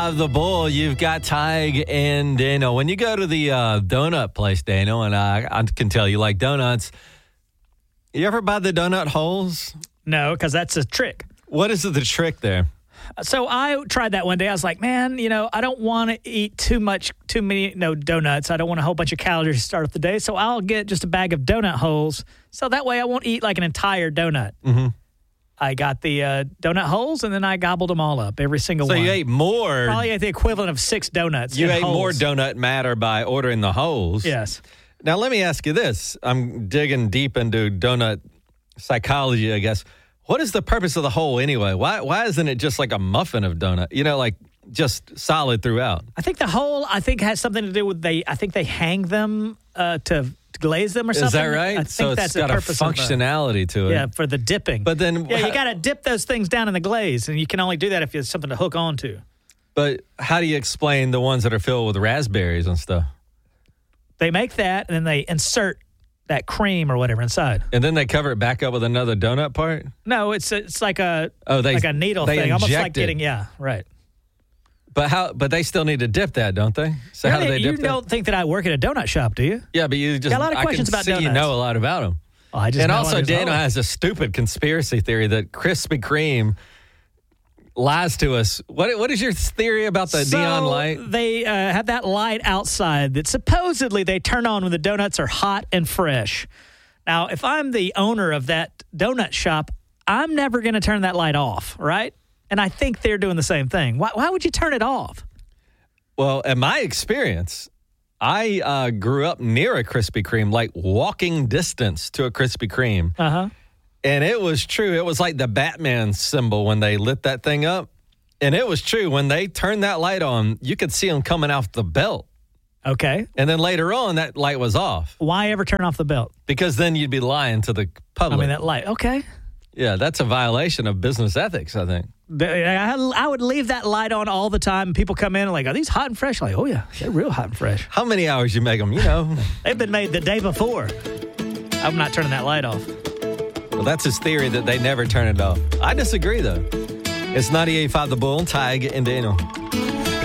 The Bull, you've got Tig and Daniel. When you go to the donut place, Daniel, and I can tell you like donuts, you ever buy the donut holes? No, because that's a trick. What is the trick there? So I tried that one day. I was like, man, I don't want to eat too many donuts. I don't want a whole bunch of calories to start off the day. So I'll get just a bag of donut holes. So that way I won't eat like an entire donut. Mm-hmm. I got the donut holes, and then I gobbled them all up, every single one. So you ate more. Probably ate the equivalent of 6 donuts. You ate holes. more donut matter by ordering the holes. Yes. Now, let me ask you this. I'm digging deep into donut psychology, I guess. What is the purpose of the hole anyway? Why isn't it just like a muffin of donut? Like just solid throughout. I think the hole, has something to do with they hang them to glaze them or something. Is that right? I think so that's it's got the a purpose functionality to it. Yeah, for the dipping. But then, you got to dip those things down in the glaze, and you can only do that if you have something to hook onto. But how do you explain the ones that are filled with raspberries and stuff? They make that, and then they insert that cream or whatever inside. And then they cover it back up with another donut part? No, it's like a needle they thing, almost like inject getting right. But they still need to dip that, don't they? So how do they dip that? You don't think that I work at a donut shop, do you? Yeah, but you just got a lot of questions about donuts. You know a lot about them. Oh, I just and know also, Daniel has a stupid conspiracy theory that Krispy Kreme lies to us. What is your theory about the neon light? They have that light outside that supposedly they turn on when the donuts are hot and fresh. Now, if I'm the owner of that donut shop, I'm never going to turn that light off, right? And I think they're doing the same thing. Why would you turn it off? Well, in my experience, I grew up near a Krispy Kreme, like walking distance to a Krispy Kreme. Uh-huh. And it was true. It was like the Batman symbol when they lit that thing up. And it was true. When they turned that light on, you could see them coming off the belt. Okay. And then later on, that light was off. Why ever turn off the belt? Because then you'd be lying to the public. That light. Okay. Yeah, that's a violation of business ethics, I think. I would leave that light on all the time. People come in and like, are these hot and fresh? Like, oh, yeah, they're real hot and fresh. How many hours you make them, They've been made the day before. I'm not turning that light off. Well, that's his theory that they never turn it off. I disagree, though. It's 98.5 The Bull, Tig and Daniel.